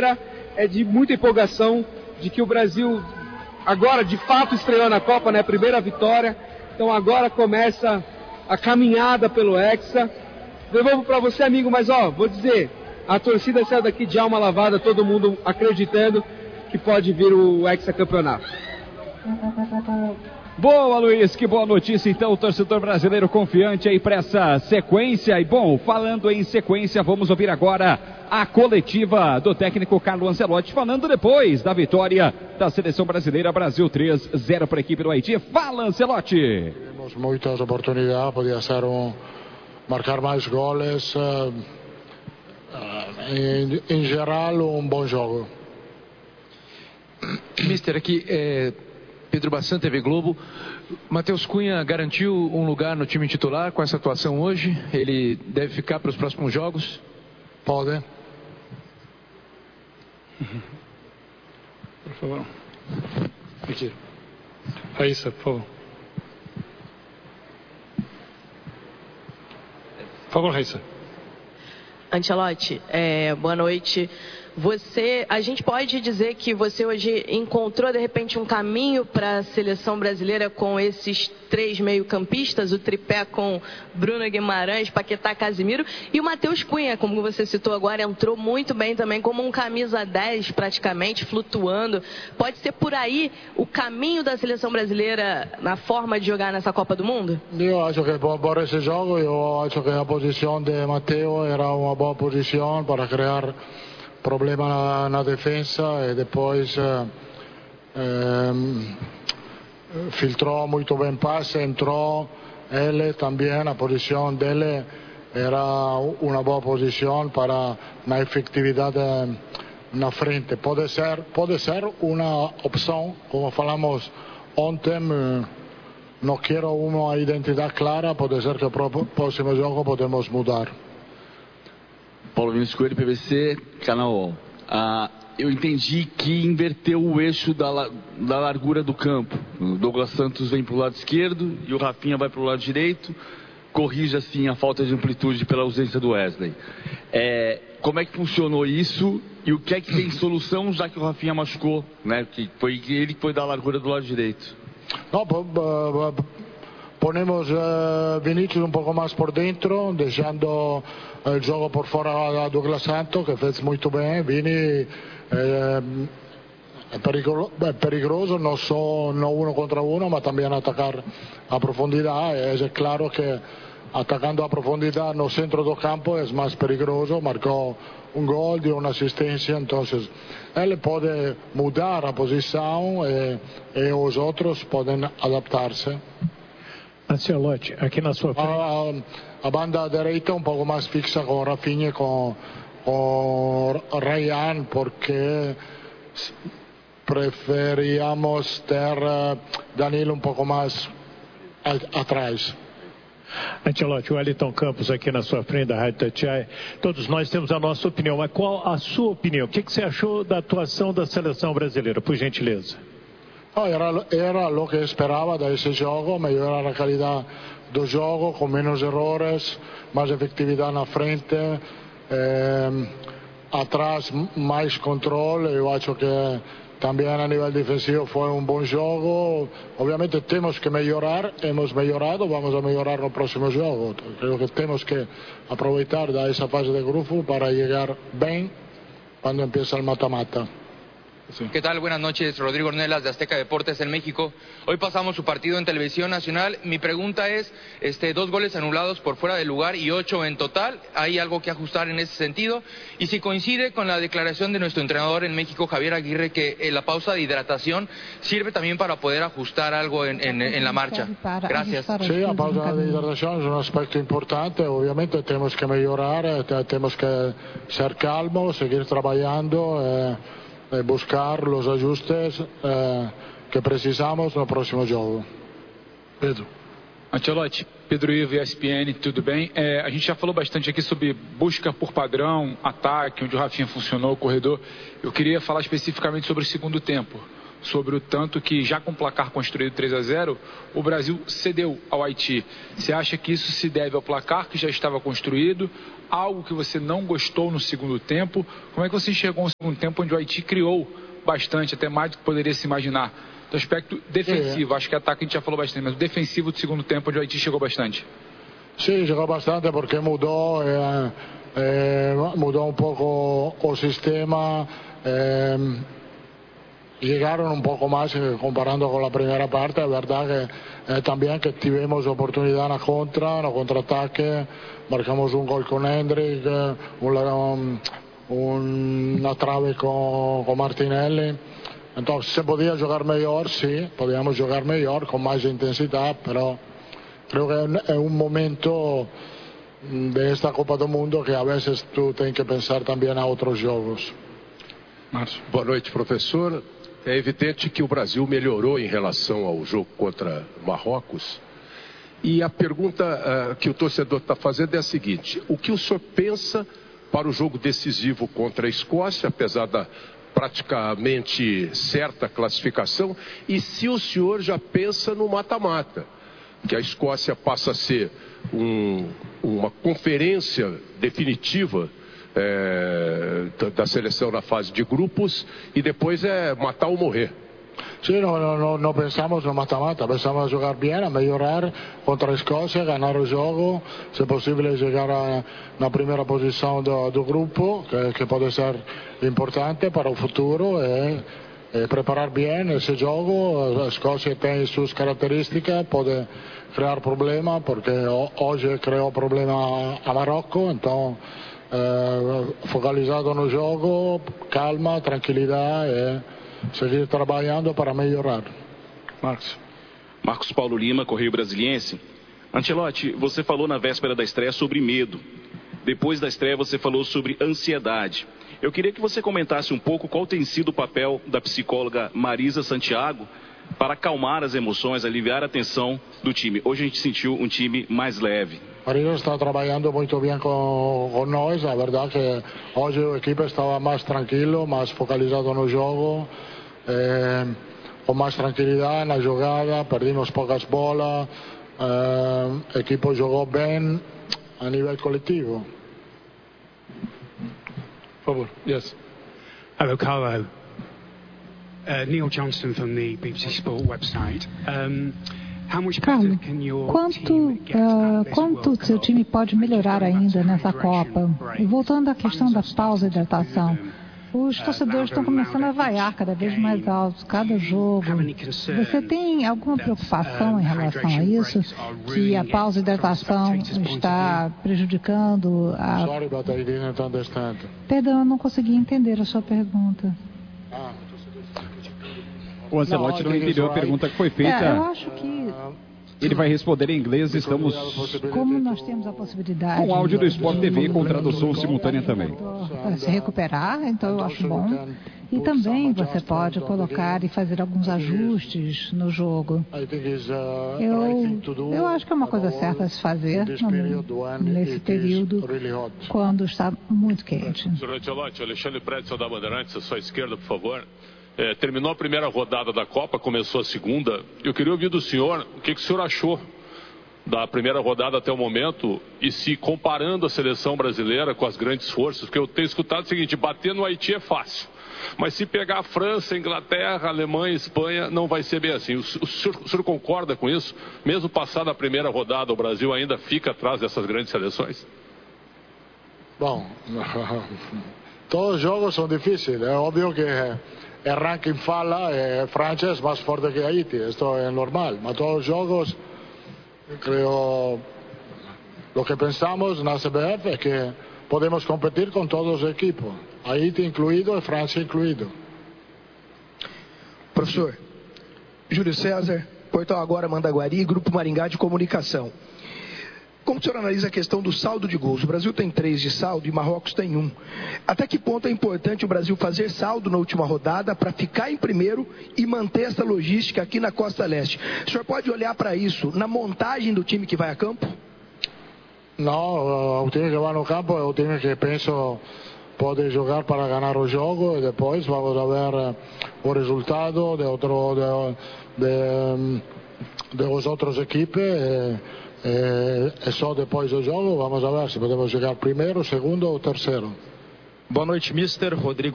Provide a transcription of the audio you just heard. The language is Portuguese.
primeira é de muita empolgação, de que o Brasil agora de fato estreou na Copa, né? A primeira vitória. Então agora começa a caminhada pelo Hexa. Devolvo para você, amigo, mas vou dizer, a torcida saiu daqui de alma lavada, todo mundo acreditando que pode vir o hexacampeonato. Boa, Luiz, que boa notícia então, o torcedor brasileiro confiante aí para essa sequência. E bom, falando em sequência, vamos ouvir agora a coletiva do técnico Carlo Ancelotti, falando depois da vitória da seleção brasileira, Brasil 3-0 para a equipe do Haiti. Fala, Ancelotti! Temos muitas oportunidades, podia ser marcar mais goles, em geral um bom jogo. Mister, aqui Pedro Bassan, TV Globo. Matheus Cunha garantiu um lugar no time titular com essa atuação hoje? Ele deve ficar para os próximos jogos? Pode. Por favor. Aqui. Raíssa, por favor. Por favor, Raíssa. Ancelotti, boa noite. A gente pode dizer que você hoje encontrou de repente um caminho para a seleção brasileira com esses 3 meio-campistas, o tripé com Bruno Guimarães, Paquetá, Casimiro, e o Matheus Cunha, como você citou agora, entrou muito bem também como um camisa 10 praticamente, flutuando. Pode ser por aí o caminho da seleção brasileira na forma de jogar nessa Copa do Mundo? Eu acho que por esse jogo, eu acho que a posição de Matheus era uma boa posição para criar problema na defesa e depois filtrou muito bem passe, entrou ele também, a posição dele era uma boa posição para na efetividade na frente. Pode ser uma opção, como falamos ontem, não quero uma identidade clara, pode ser que o próximo jogo podemos mudar. Paulo Vinícius Coelho, PVC, canal. Eu entendi que inverteu o eixo da largura do campo. O Douglas Santos vem para o lado esquerdo e o Rafinha vai para o lado direito. Corrige assim a falta de amplitude pela ausência do Wesley. Como é que funcionou isso e o que é que tem solução, já que o Rafinha machucou, né? Que foi ele que foi dar a largura do lado direito. Não, ponemos Vinícius um pouco mais por dentro, deixando o jogo por fora a Douglas Santos, que fez muito bem. Vini é perigoso, não só no 1 contra 1, mas também atacar a profundidade. É claro que atacando a profundidade no centro do campo é mais perigoso. Marcou um gol, deu uma assistência, então ele pode mudar a posição e os outros podem adaptar-se. Ancelotti, aqui na sua frente. A banda direita um pouco mais fixa com Rafinha e com Ryan, porque preferíamos ter Danilo um pouco mais atrás. Ancelotti, o Wellington Campos aqui na sua frente da Rádio Tatiaia. Todos nós temos a nossa opinião, mas qual a sua opinião? O que você achou da atuação da seleção brasileira, por gentileza? Era o que esperava desse jogo, melhorar a qualidade do jogo, com menos erros, mais efetividade na frente, atrás mais controle. Eu acho que também a nível defensivo foi um bom jogo. Obviamente temos que melhorar, hemos melhorado, vamos a melhorar no próximo jogo. Creo que temos que aproveitar essa fase de grupo para chegar bem quando empieza o mata-mata. Sí. ¿Qué tal? Buenas noches, Rodrigo Ornelas de Azteca Deportes en México. Hoy pasamos su partido en Televisión Nacional. Mi pregunta es, 2 goles anulados por fuera de lugar y 8 en total. ¿Hay algo que ajustar en ese sentido? Y si coincide con la declaración de nuestro entrenador en México, Javier Aguirre, que la pausa de hidratación sirve también para poder ajustar algo en la marcha. Gracias. Sí, la pausa de hidratación es un aspecto importante. Obviamente tenemos que mejorar, tenemos que ser calmos, seguir trabajando, buscar os ajustes que precisamos no próximo jogo. Pedro. Ancelotti, Pedro Ivo, ESPN, tudo bem? A gente já falou bastante aqui sobre busca por padrão, ataque, onde o Rafinha funcionou, o corredor. Eu queria falar especificamente sobre o segundo tempo. sobre o tanto que, já com o placar construído 3-0, o Brasil cedeu ao Haiti. Você acha que isso se deve ao placar que já estava construído, algo que você não gostou no segundo tempo? Como é que você enxergou um segundo tempo onde o Haiti criou bastante, até mais do que poderia se imaginar? Do aspecto defensivo, acho que ataque a gente já falou bastante, mas o defensivo do segundo tempo onde o Haiti chegou bastante. Sim, chegou bastante porque mudou un poco el sistema. Llegaron un poco más comparando con la primera parte. Es verdad que también que tuvimos oportunidad en la contra, en el contraataque, marcamos un gol con Hendrik, una trave con Martinelli. Entonces, ¿se podía jugar mejor? Sí, podíamos jugar mejor, con más intensidad, pero creo que es un momento de esta Copa do Mundo que a vezes tu tem que pensar também a outros jogos. Márcio. Boa noite, professor. É evidente que o Brasil melhorou em relação ao jogo contra Marrocos. E a pergunta que o torcedor está fazendo é a seguinte: o que o senhor pensa para o jogo decisivo contra a Escócia, apesar da praticamente certa classificação, e se o senhor já pensa no mata-mata, que a Escócia passa a ser uma conferência definitiva da seleção na fase de grupos e depois é matar ou morrer? Sí, no pensamos no mata-mata, pensamos jogar bem, a melhorar contra a Escócia, ganhar o jogo, se possível chegar na primeira posição do grupo, que pode ser importante para o futuro, preparar bem esse jogo. A Escócia tem suas características, pode criar problema, porque hoje criou problema a Marrocos, então focalizado no jogo, calma, tranquilidade e seguir trabalhando para melhorar. Marcos Paulo Lima, Correio Brasiliense. Ancelotti, você falou na véspera da estreia sobre medo. Depois da estreia você falou sobre ansiedade. Eu queria que você comentasse um pouco qual tem sido o papel da psicóloga Marisa Santiago para acalmar as emoções, aliviar a tensão do time. Hoje a gente sentiu um time mais leve. Marisa está trabalhando muito bem com nós. A verdade é que hoje a equipe estava mais tranquilo, mais focalizado no jogo, com mais tranquilidade na jogada. Perdimos poucas bolas. O equipe jogou bem a nível coletivo. Por favor. Yes. Hello, Carlo. Neil Johnston from the BBC Sport website. Carlos, quanto seu time pode melhorar ainda nessa Copa? E voltando à questão da pausa e hidratação, os torcedores estão começando a vaiar cada vez mais alto, cada jogo. Você tem alguma preocupação em relação a isso? Que a pausa e hidratação está prejudicando a... Perdão, eu não consegui entender a sua pergunta. O Ancelotti não entendeu a pergunta que foi feita. Eu acho que... Ele vai responder em inglês, estamos... Como nós temos a possibilidade... Com áudio do Sport TV com tradução simultânea também. Se recuperar, então eu acho bom. E também você pode colocar e fazer alguns ajustes no jogo. Eu acho que é uma coisa certa a se fazer nesse período, quando está muito quente. Senhor Ancelotti, Alexandre Pretzel da Bandeirantes, à sua esquerda, por favor. Terminou a primeira rodada da Copa, começou a segunda. Eu queria ouvir do senhor o que o senhor achou da primeira rodada até o momento e se comparando a seleção brasileira com as grandes forças, porque eu tenho escutado o seguinte: bater no Haiti é fácil, mas se pegar a França, Inglaterra, Alemanha, Espanha, não vai ser bem assim. O senhor concorda com isso? Mesmo passada a primeira rodada, o Brasil ainda fica atrás dessas grandes seleções? Bom, todos os jogos são difíceis. É óbvio que el ranking fala, Francia es más fuerte que Haití, esto es normal, mas todos los juegos, creo, lo que pensamos en la CBF es que podemos competir con todos los equipos, Haití incluído y Francia incluído. Professor, Júlio César, Portal Agora Mandaguari, Grupo Maringá de Comunicação. Como o senhor analisa a questão do saldo de gols? O Brasil tem 3 de saldo e Marrocos tem 1. Até que ponto é importante o Brasil fazer saldo na última rodada para ficar em primeiro e manter essa logística aqui na Costa Leste? O senhor pode olhar para isso na montagem do time que vai a campo? Não, o time que vai no campo é o time que penso pode jogar para ganhar o jogo e depois vamos ver o resultado de os outros equipes e só depois do jogo vamos ver se podemos chegar primeiro, segundo ou terceiro. Boa noite, Mister Rodrigo